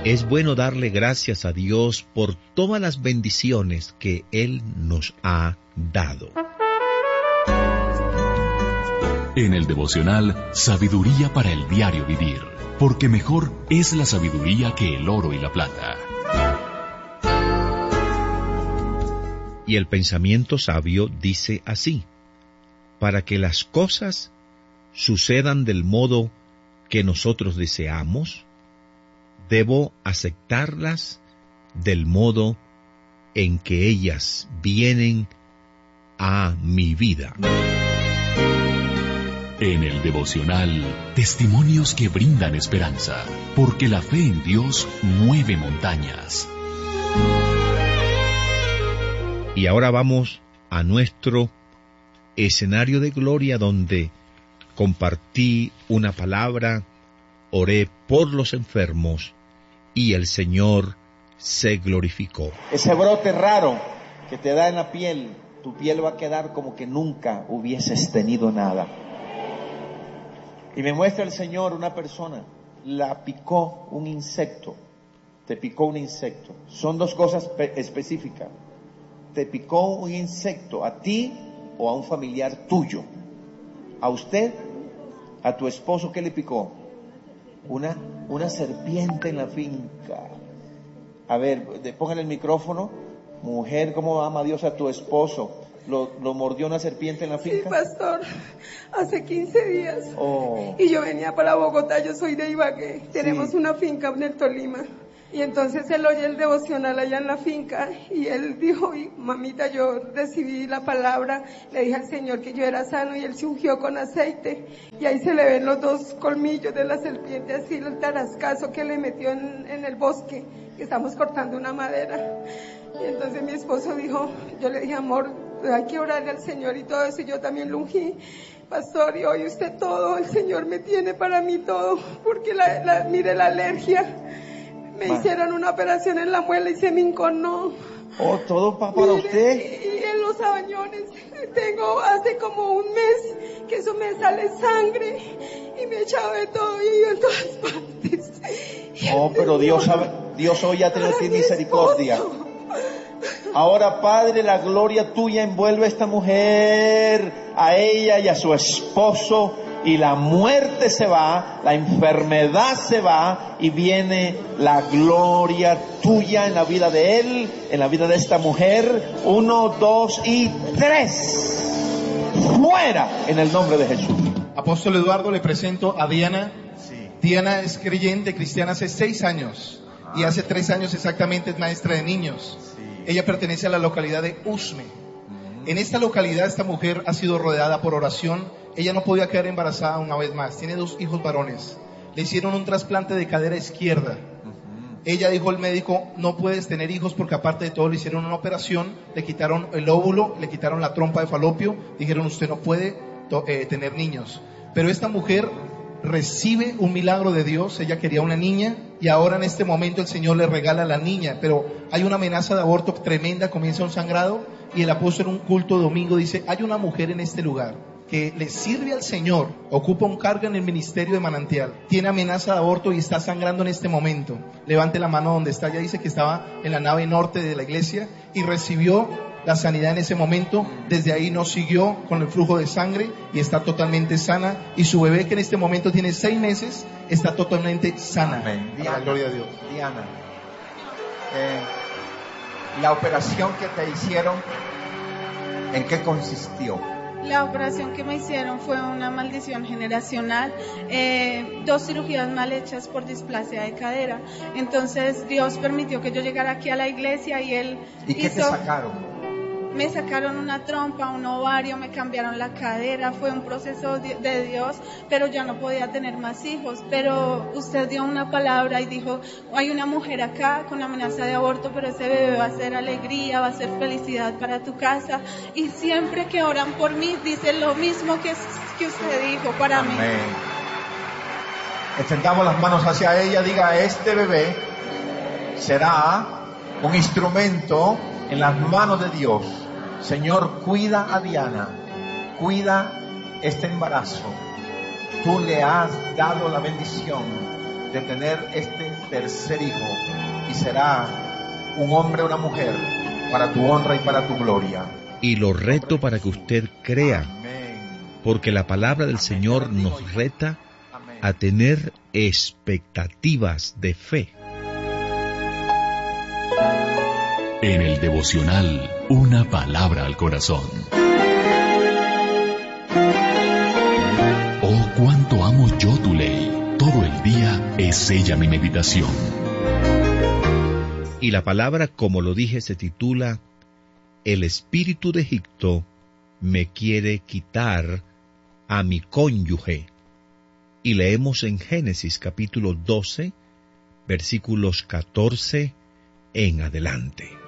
Es bueno darle gracias a Dios por todas las bendiciones que Él nos ha dado. En el devocional, sabiduría para el diario vivir, porque mejor es la sabiduría que el oro y la plata. Y el pensamiento sabio dice así: para que las cosas sucedan del modo que nosotros deseamos, debo aceptarlas del modo en que ellas vienen a mi vida. En el devocional, testimonios que brindan esperanza, porque la fe en Dios mueve montañas. Y ahora vamos a nuestro escenario de gloria, donde compartí una palabra, oré por los enfermos y el Señor se glorificó. Ese brote raro que te da en la piel, tu piel va a quedar como que nunca hubieses tenido nada. Y me muestra el Señor una persona, la picó un insecto, te picó un insecto. Son dos cosas específicas. Te picó un insecto, a ti o a un familiar tuyo. A usted, a tu esposo, ¿qué le picó? Una serpiente en la finca. A ver, póngale el micrófono. Mujer, ¿cómo ama Dios a tu esposo? ¿Lo mordió una serpiente en la finca? Sí, pastor, hace 15 días. Oh. Y yo venía para Bogotá, yo soy de Ibagué. Tenemos una finca en el Tolima. Y entonces él oye el devocional allá en la finca y él dijo: mamita, yo recibí la palabra, le dije al Señor que yo era sano, y él se ungió con aceite, y ahí se le ven los dos colmillos de la serpiente, así el tarascazo que le metió en el bosque, que estamos cortando una madera. Y entonces mi esposo dijo, yo le dije: amor, hay que orarle al Señor y todo eso, y yo también lo ungí. Pastor, y hoy usted todo, el Señor me tiene para mí todo, porque mire la alergia. Me hicieron una operación en la muela y se me enconó. Oh, todo para usted. Y en los abañones tengo hace como un mes que eso me sale sangre y me he echado de todo y en todas partes. Oh, pero Dios hoy ya tiene misericordia. Ahora, Padre, la gloria tuya envuelve a esta mujer, a ella y a su esposo, y la muerte se va, la enfermedad se va, y viene la gloria tuya en la vida de él, en la vida de esta mujer. 1, 2 y 3. Fuera, en el nombre de Jesús. Apóstol Eduardo, le presento a Diana. Sí. Diana es creyente cristiana hace 6 años. Y hace 3 años exactamente es maestra de niños. Sí. Ella pertenece a la localidad de Usme. En esta localidad esta mujer ha sido rodeada por oración. Ella no podía quedar embarazada una vez más. Tiene 2 hijos varones. Le hicieron un trasplante de cadera izquierda. Ella dijo al médico: no puedes tener hijos, porque aparte de todo le hicieron una operación, le quitaron el óvulo, le quitaron la trompa de falopio, dijeron: usted no puede tener niños. Pero esta mujer recibe un milagro de Dios. Ella quería una niña y ahora en este momento el Señor le regala a la niña, pero hay una amenaza de aborto tremenda, comienza un sangrado, y el apóstol en un culto domingo dice: hay una mujer en este lugar que le sirve al Señor, ocupa un cargo en el ministerio de Manantial, tiene amenaza de aborto y está sangrando en este momento. Levante la mano donde está. Ella dice que estaba en la nave norte de la iglesia y recibió la sanidad en ese momento. Desde ahí no siguió con el flujo de sangre y está totalmente sana, y su bebé, que en este momento tiene 6 meses, está totalmente sana. Amén. Diana, la gloria a Dios. Diana, la operación que te hicieron, ¿en qué consistió? La operación que me hicieron fue una maldición generacional, 2 cirugías mal hechas por displasia de cadera. Entonces Dios permitió que yo llegara aquí a la iglesia y Él ¿Y qué te sacaron? Me sacaron una trompa, un ovario, me cambiaron la cadera. Fue un proceso de Dios, pero ya no podía tener más hijos. Pero usted dio una palabra y dijo: hay una mujer acá con amenaza de aborto, pero ese bebé va a ser alegría, va a ser felicidad para tu casa. Y siempre que oran por mí, dicen lo mismo que usted dijo para Amén. mí. Extendamos las manos hacia ella. Diga: este bebé será un instrumento en las manos de Dios. Señor, cuida a Diana, cuida este embarazo. Tú le has dado la bendición, de tener este tercer hijo y será un hombre o una mujer para tu honra y para tu gloria. Y lo reto para que usted crea, Amén. porque la palabra del Señor nos reta a tener expectativas de fe. En el devocional, una palabra al corazón. Oh, cuánto amo yo tu ley. Todo el día es ella mi meditación. Y la palabra, como lo dije, se titula El espíritu de Egipto me quiere quitar a mi cónyuge. Y leemos en Génesis capítulo 12, versículos 14 en adelante.